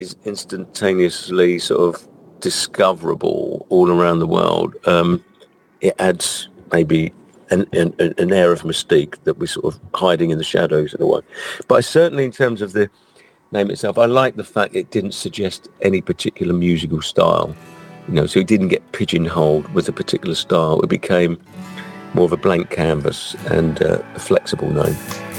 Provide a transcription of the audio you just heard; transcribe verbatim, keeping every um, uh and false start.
is instantaneously sort of discoverable all around the world, um, it adds maybe an, an, an air of mystique that we're sort of hiding in the shadows in a way. But certainly in terms of the name itself, I like the fact it didn't suggest any particular musical style, you know, so it didn't get pigeonholed with a particular style. It became more of a blank canvas and uh, a flexible name.